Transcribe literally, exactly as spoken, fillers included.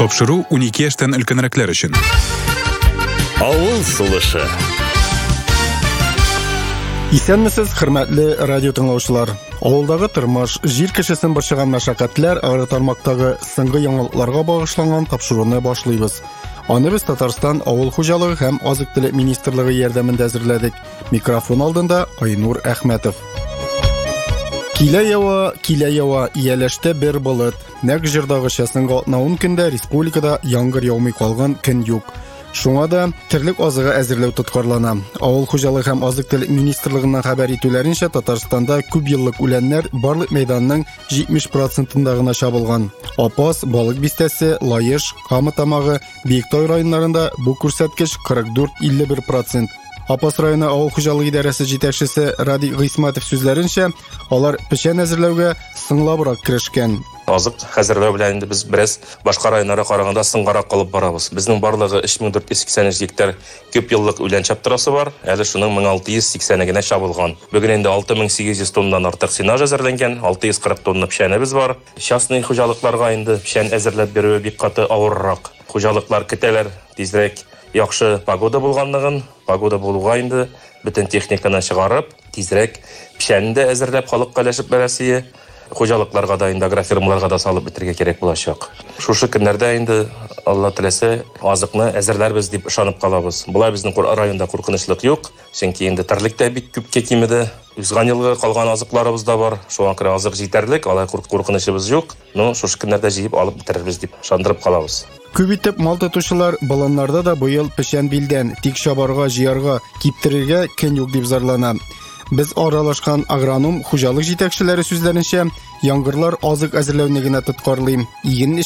Тапшыру унике яшьтән өлкәнрәкләр өчен. Авыл сулышы. Исәнмесез, хөрмәтле радио тыңлаучылар. Авылдагы тормыш, җир кешесен борчыган мәшәкатьләр аграр тармактагы соңгы яңалыкларга багышланган тапшыруны башлыйбыз. Аны без Татарстан авыл хуҗалыгы һәм азык-төлек министрлыгы ярдәмендә әзерләдек. Микрофон алдында Айнур Әхмәтов. Килә ява, килә ява, ияләштә бер болыт. Нәкъ җырдагыча соңгы алтмыш көндә республикада яңгыр яумый калган көн юк. Шуңа да терлек азыгы әзерләү тоткарлана. Авыл хуҗалыгы һәм азык-төлек министрлыгының хәбәр итүләренчә, Татарстанда күп еллык үләннәр барлык мәйданның җитмеш процентында гына чабылган. Апас, Балык бистәсе, Лаеш, Камы тамагы, Биектау районнарында бу күрсәткеч кырык дүрт - илле бер процент. Апас районы авыл хуҗалыгы идарәсе җитәкчесе Ради Гыйсматов сүзләренчә, алар печән әзерләүгә соңлабрак керешкән. Азык хәзерләү белән инде без бераз башка районнарга караганда соңгарак калып барабыз. Безнең барлыгы өч мең дүрт йөз сиксән өч гектар күп еллык үлән чаптырасы бар. Әле шуның мең алты йөз сиксәне генә чабылган. Бүген инде алты мең сигез йөз тоннадан артык сенаж әзерләнгән, алты йөз кырык тонна печәнебез бар. Частный хуҗалыкларга инде печән әзерләп бирү бик каты авыррак. Хуҗалыклар көтәләр тизрәк яхшы погода булганлыгын, погода булуга инде бөтен техниканы чыгарып, тизрәк печәнне әзерләп халыкка өләшеп бәрәсе. Хуҗалыкларга да инде агрофирмаларга да салып бетергә кирәк булачак. Шушы көннәрдә инде Алла теләсә азыкны әзерләрбез дип ышанып калабыз. Булай безнең районда куркынычлык юк, чөнки инде терлектә бик күп кемиде. Узган елгы калган азыкларыбыз да бар. Шуңа күрә азык җитәрлек, алай куркынычыбыз юк. Ну, шушы көннәрдә җыеп алып бетерербез дип ышандырып калабыз. Күп итеп мал тотучылар баланнарда да быел печән билдән, тик чабарга, җыярга, киптерергә көн юк дип зарлана. Без аралашкан агроном хуҗалык җитәкчеләре сүзләренчә, яңгырлар азык әзерләүне генә тоткарлый. Иген